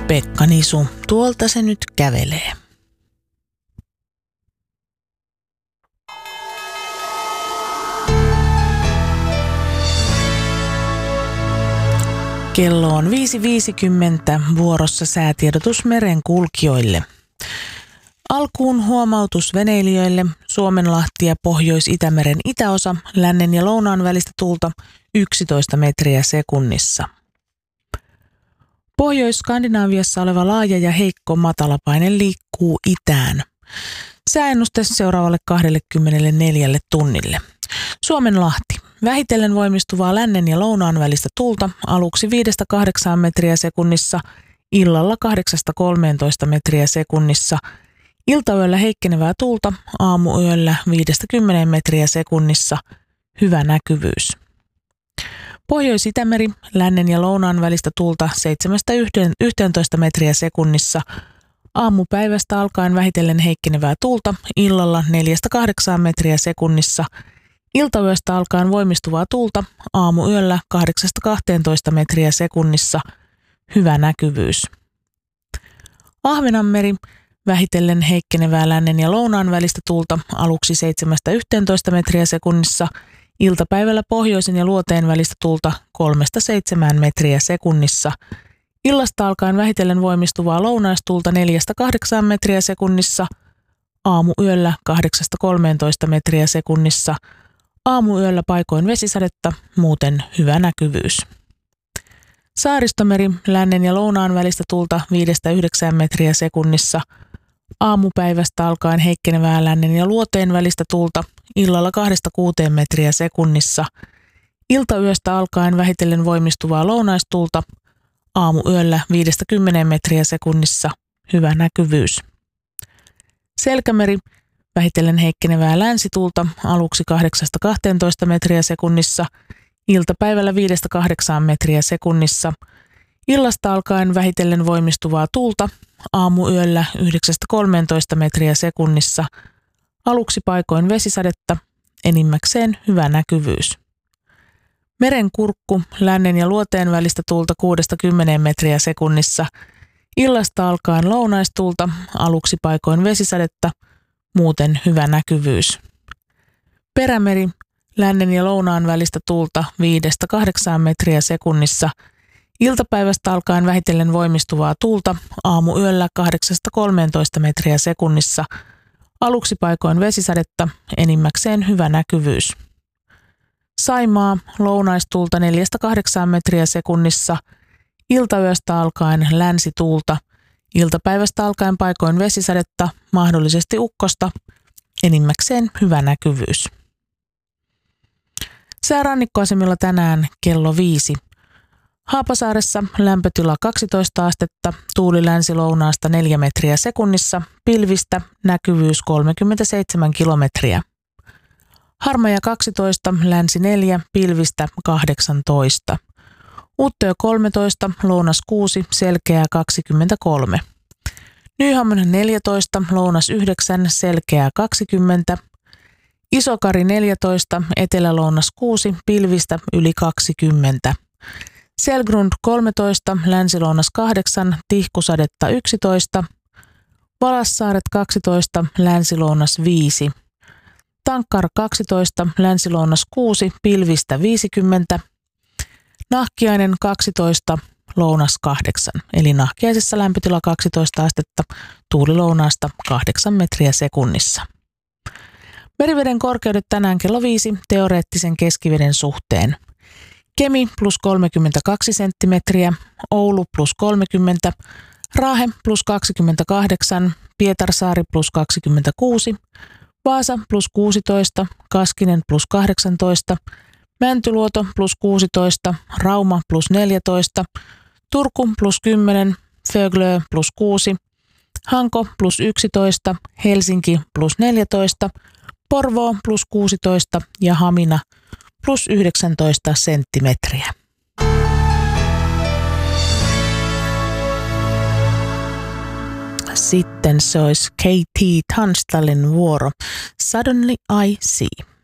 Pekka Nisu, tuolta se nyt kävelee. Kello on 5.50, vuorossa säätiedotus merenkulkijoille. Alkuun huomautus veneilijöille: Suomenlahti ja Pohjois-Itämeren itäosa, lännen ja lounaan välistä tuulta 11 metriä sekunnissa. Pohjois-Skandinaaviassa oleva laaja ja heikko matalapaine liikkuu itään. Sääennuste seuraavalle 24 tunnille. Suomenlahti. Vähitellen voimistuvaa lännen ja lounaan välistä tuulta, aluksi 5-8 metriä sekunnissa, illalla 8-13 metriä sekunnissa. Iltayöllä heikkenevää tuulta, aamuyöllä 5-10 metriä sekunnissa, hyvä näkyvyys. Pohjois-Itämeri, lännen ja lounaan välistä tuulta 7-11 metriä sekunnissa, aamupäivästä alkaen vähitellen heikkenevää tuulta, illalla 4-8 metriä sekunnissa. Iltayöstä alkaen voimistuvaa tuulta, aamuyöllä 8-12 metriä sekunnissa, hyvä näkyvyys. Ahvenanmeri, vähitellen heikkenevää lännen ja lounaan välistä tuulta, aluksi 7-11 metriä sekunnissa, iltapäivällä pohjoisen ja luoteen välistä tuulta 3-7 metriä sekunnissa. Illasta alkaen vähitellen voimistuvaa lounaistuulta 4-8 metriä sekunnissa, aamuyöllä 8-13 metriä sekunnissa. Aamuyöllä paikoin vesisadetta, muuten hyvä näkyvyys. Saaristomeri, lännen ja lounaan välistä tuulta 5-9 metriä sekunnissa. Aamupäivästä alkaen heikkenevää lännen ja luoteen välistä tuulta, illalla 2-6 metriä sekunnissa. Iltayöstä alkaen vähitellen voimistuvaa lounaistuulta, aamuyöllä 5-10 metriä sekunnissa, hyvä näkyvyys. Selkämeri, vähitellen heikkenevää länsituulta, aluksi 8-12 metriä sekunnissa, iltapäivällä 5-8 metriä sekunnissa. Illasta alkaen vähitellen voimistuvaa tuulta, aamuyöllä 9-13 metriä sekunnissa, aluksi paikoin vesisadetta, enimmäkseen hyvä näkyvyys. Merenkurkku, lännen ja luoteen välistä tuulta 6-10 metriä sekunnissa, illasta alkaen lounaistuulta, aluksi paikoin vesisadetta, muuten hyvä näkyvyys. Perämeri, lännen ja lounaan välistä tuulta 5-8 metriä sekunnissa, iltapäivästä alkaen vähitellen voimistuvaa tuulta, aamuyöllä 8-13 metriä sekunnissa, aluksi paikoin vesisadetta, enimmäkseen hyvä näkyvyys. Saimaa, lounaistuulta 4-8 metriä sekunnissa, iltayöstä alkaen länsituulta, iltapäivästä alkaen paikoin vesisadetta, mahdollisesti ukkosta, enimmäkseen hyvä näkyvyys. Säärannikkoasemilla tänään kello 5. Haapasaaressa lämpötila 12 astetta, tuuli länsi-lounaasta 4 metriä sekunnissa, pilvistä, näkyvyys 37 kilometriä. Harmaja 12, länsi 4, pilvistä 18. Uuttöö 13, lounas 6, selkeää 23. Nyhamn 14, lounas 9, selkeää 20. Isokari 14, etelä-lounas 6, pilvistä yli 20. Selgrund 13, länsi-lounas 8, tihkusadetta 11. Valassaaret 12, länsi-lounas 5. Tankkar 12, länsi-lounas 6, pilvistä 50. Nahkiainen 12, lounas 8, eli Nahkiaisessa lämpötila 12 astetta, tuuli lounaasta 8 metriä sekunnissa. Meriveden korkeudet tänään kello 5 teoreettisen keskiveden suhteen. Kemi plus 32 senttimetriä, Oulu plus 30, Raahe plus 28, Pietarsaari plus 26, Vaasa plus 16, Kaskinen plus 18, Mäntyluoto plus 16, Rauma plus 14, Turku plus 10, Föglö plus 6, Hanko plus 11, Helsinki plus 14, Porvoo plus 16 ja Hamina plus 19 senttimetriä. Sitten se olisi KT Tunstallin vuoro. Suddenly I See.